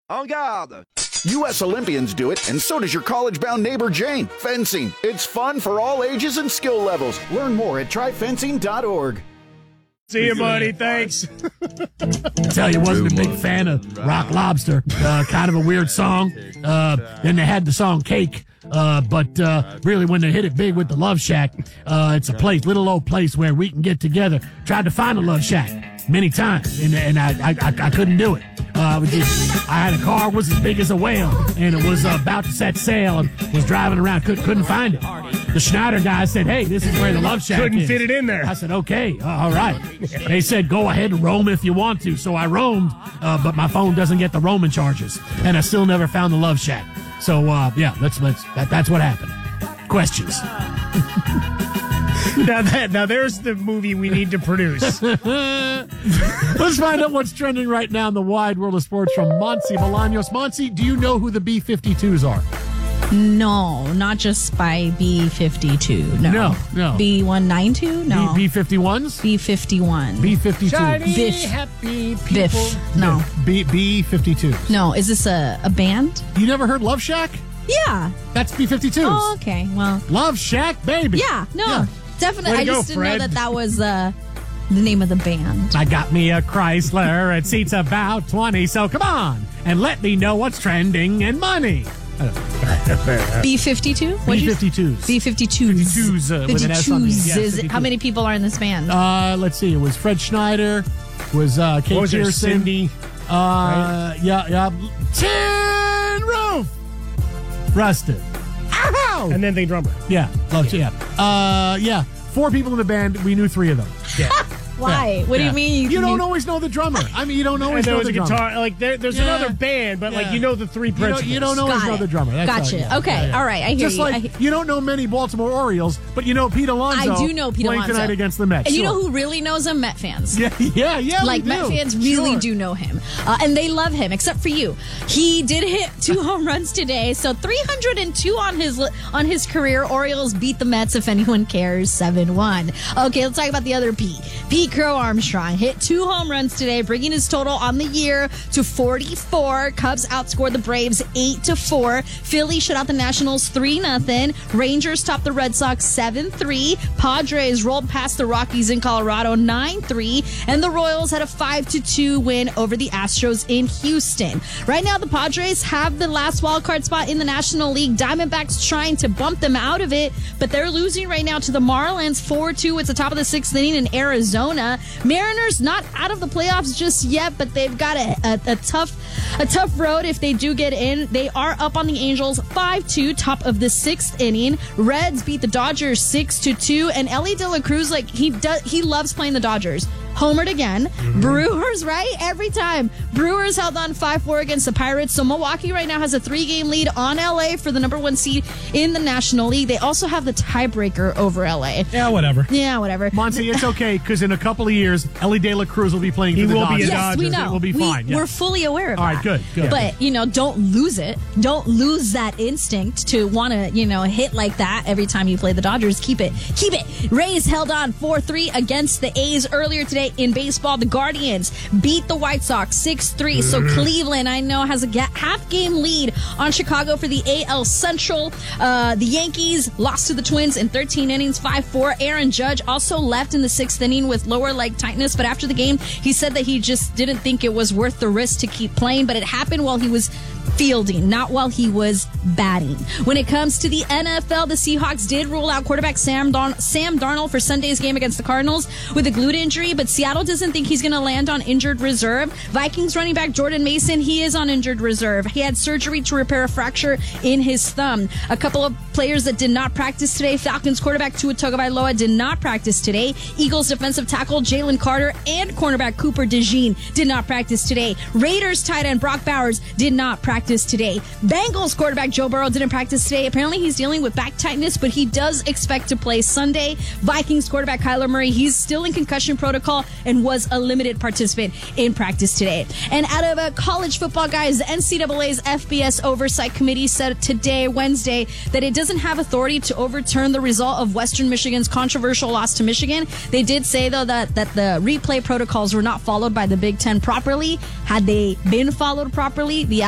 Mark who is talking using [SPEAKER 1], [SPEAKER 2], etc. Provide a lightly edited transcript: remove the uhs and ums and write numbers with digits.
[SPEAKER 1] En garde!
[SPEAKER 2] U.S. Olympians do it, and so does your college-bound neighbor Jane. Fencing. It's fun for all ages and skill levels. Learn more at tryfencing.org.
[SPEAKER 3] See you, buddy. Thanks.
[SPEAKER 4] Tell you, wasn't a big fan of Rock Lobster. Kind of a weird song. Then they had the song Cake. But really, when they hit it big with the Love Shack, it's a place, little old place where we can get together. Tried to find a Love Shack many times, and I couldn't do it. I had a car was as big as a whale, and it was about to set sail, and was driving around, couldn't find it. The Schneider guy said, "Hey, this is where the Love Shack
[SPEAKER 3] Couldn't
[SPEAKER 4] is."
[SPEAKER 3] fit it in there.
[SPEAKER 4] I said, "Okay, all right." They said, "Go ahead and roam if you want to." So I roamed, but my phone doesn't get the roaming charges, and I still never found the Love Shack. So yeah, that's what happened. Questions.
[SPEAKER 3] Now there's the movie we need to produce.
[SPEAKER 4] Let's find out what's trending right now in the wide world of sports from Monsi Bolaños. Monsi, do you know who the B-52s are?
[SPEAKER 5] No, not just by B-52. No. B-192? No.
[SPEAKER 4] B-51s?
[SPEAKER 5] B-51.
[SPEAKER 4] B-52s.
[SPEAKER 5] Biff.
[SPEAKER 3] Happy people.
[SPEAKER 5] Biff. No.
[SPEAKER 4] B-52s.
[SPEAKER 5] No. Is this a band?
[SPEAKER 4] You never heard Love Shack?
[SPEAKER 5] Yeah.
[SPEAKER 4] That's B-52s.
[SPEAKER 5] Oh, okay. Well.
[SPEAKER 4] Love Shack, baby.
[SPEAKER 5] Yeah. No.
[SPEAKER 4] Yeah.
[SPEAKER 5] Definitely.
[SPEAKER 3] Way to
[SPEAKER 5] I
[SPEAKER 3] go,
[SPEAKER 5] just didn't know
[SPEAKER 3] Fred.
[SPEAKER 5] that was the name of the band.
[SPEAKER 4] I got me a Chrysler. It seats about 20. So come on and let me know what's trending in money.
[SPEAKER 5] B-52?
[SPEAKER 4] B-52s.
[SPEAKER 5] B-52s.
[SPEAKER 4] with an S on the end. Yeah,
[SPEAKER 5] 52s. How many people are in this band?
[SPEAKER 4] Let's see. It was Fred Schneider. Was Kate
[SPEAKER 3] What was there,
[SPEAKER 4] Pearson.
[SPEAKER 3] Cindy?
[SPEAKER 4] Yeah. Tin Roof. Rusted. Ow!
[SPEAKER 3] And then they drummer.
[SPEAKER 4] Yeah. Yeah. 4 people in the band. We knew 3 of them.
[SPEAKER 5] Why? What do you mean?
[SPEAKER 4] You don't always know the drummer. I mean, you don't always
[SPEAKER 3] And there
[SPEAKER 4] know
[SPEAKER 3] was
[SPEAKER 4] the
[SPEAKER 3] a
[SPEAKER 4] drummer.
[SPEAKER 3] guitar. Like there's
[SPEAKER 4] Yeah.
[SPEAKER 3] another band, but like
[SPEAKER 4] Yeah.
[SPEAKER 3] you know the 3 principals.
[SPEAKER 4] You don't always
[SPEAKER 5] Got
[SPEAKER 4] know
[SPEAKER 5] it.
[SPEAKER 4] the drummer. That's
[SPEAKER 5] Gotcha.
[SPEAKER 4] all, yeah.
[SPEAKER 5] Okay.
[SPEAKER 4] Yeah.
[SPEAKER 5] All right. I hear
[SPEAKER 4] Just
[SPEAKER 5] you.
[SPEAKER 4] like you don't know many Baltimore Orioles, but you know Pete Alonso.
[SPEAKER 5] I do know Pete
[SPEAKER 4] playing
[SPEAKER 5] Alonso.
[SPEAKER 4] tonight against the Mets.
[SPEAKER 5] And you know
[SPEAKER 4] Sure.
[SPEAKER 5] who really knows him? Met fans.
[SPEAKER 4] Yeah.
[SPEAKER 5] Like,
[SPEAKER 4] we
[SPEAKER 5] Met
[SPEAKER 4] do.
[SPEAKER 5] fans really
[SPEAKER 4] Sure.
[SPEAKER 5] do know him. And they love him, except for you. He did hit 2 home runs today, so 302 on his career. Orioles beat the Mets, if anyone cares, 7-1. Okay, let's talk about the other Pete. Pete Crow Armstrong hit 2 home runs today, bringing his total on the year to 44. Cubs outscored the Braves 8-4. Philly shut out the Nationals 3-0. Rangers topped the Red Sox 7-3. Padres rolled past the Rockies in Colorado 9-3. And the Royals had a 5-2 win over the Astros in Houston. Right now, the Padres have the last wild card spot in the National League. Diamondbacks trying to bump them out of it, but they're losing right now to the Marlins 4-2. It's the top of the 6th inning in Arizona. Mariners not out of the playoffs just yet, but they've got a tough road if they do get in. They are up on the Angels 5-2, top of the 6th inning. Reds beat the Dodgers 6-2, and Ellie De La Cruz, like he loves playing the Dodgers. Homered again. Mm-hmm. Brewers, right? Every time. Brewers held on 5-4 against the Pirates. So Milwaukee right now has a 3-game lead on LA for the number 1 seed in the National League. They also have the tiebreaker over LA.
[SPEAKER 4] Yeah, whatever.
[SPEAKER 5] Monty,
[SPEAKER 4] it's okay, because in a couple of years, Ellie De La Cruz will be playing for
[SPEAKER 3] He
[SPEAKER 4] the
[SPEAKER 3] will be
[SPEAKER 4] Dodgers.
[SPEAKER 3] a
[SPEAKER 5] Yes, we
[SPEAKER 3] Dodgers.
[SPEAKER 5] know.
[SPEAKER 4] It will be fine. Yeah.
[SPEAKER 5] We're fully aware of
[SPEAKER 4] All
[SPEAKER 5] that.
[SPEAKER 4] right, good.
[SPEAKER 5] But, don't lose it. Don't lose that instinct to want to, hit like that every time you play the Dodgers. Keep it. Rays held on 4-3 against the A's earlier today in baseball. The Guardians beat the White Sox 6-3. So Cleveland, I know, has a half-game lead on Chicago for the AL Central. The Yankees lost to the Twins in 13 innings, 5-4. Aaron Judge also left in the 6th inning with lower leg tightness, but after the game, he said that he just didn't think it was worth the risk to keep playing, but it happened while he was fielding, not while he was batting. When it comes to the NFL, the Seahawks did rule out quarterback Sam Darnold for Sunday's game against the Cardinals with a glute injury, but Seattle doesn't think he's going to land on injured reserve. Vikings running back Jordan Mason, he is on injured reserve. He had surgery to repair a fracture in his thumb. A couple of players that did not practice today. Falcons quarterback Tua Tagovailoa did not practice today. Eagles defensive tackle Jalen Carter and cornerback Cooper DeJean did not practice today. Raiders tight end Brock Bowers did not practice today. Bengals quarterback Joe Burrow didn't practice today. Apparently he's dealing with back tightness, but he does expect to play Sunday. Vikings quarterback Kyler Murray, he's still in concussion protocol and was a limited participant in practice today. And out of college football, guys, the NCAA's FBS Oversight Committee said today, Wednesday, that it doesn't have authority to overturn the result of Western Michigan's controversial loss to Michigan. They did say, though, that the replay protocols were not followed by the Big Ten properly. Had they been followed properly, the